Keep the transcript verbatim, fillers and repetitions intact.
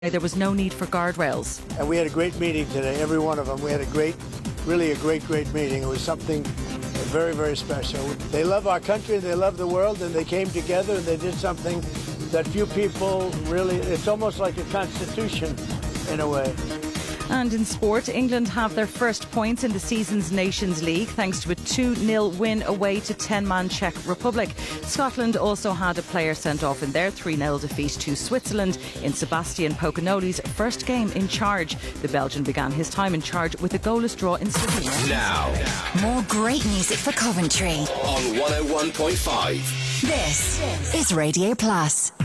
There was no need for guardrails. And we had a great meeting today, every one of them. We had a great, really a great, great meeting. It was something very, very special. They love our country, they love the world, and they came together and they did something that few people really, it's almost like a constitution in a way. And in sport, England have their first points in the season's Nations League thanks to a two nil win away to ten-man Czech Republic. Scotland also had a player sent off in their three nil defeat to Switzerland in Sebastian Pocanoli's first game in charge. The Belgian began his time in charge with a goalless draw in Switzerland. Now, more great music for Coventry on one oh one point five. This is Radio Plus.